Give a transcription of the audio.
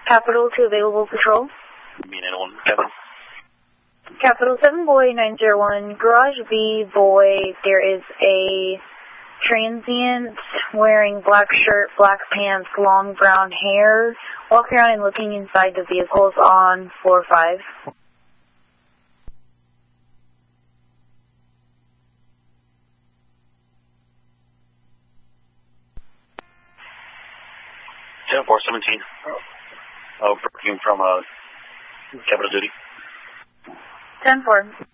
Capital to available patrol. Unit 1, Capital. Capital 7 Boy 901, Garage B Boy, there is a transient wearing black shirt, black pants, long brown hair, walking around and looking inside the vehicles on floor 5. 7417. Breaking from Capital Duty. 10-4.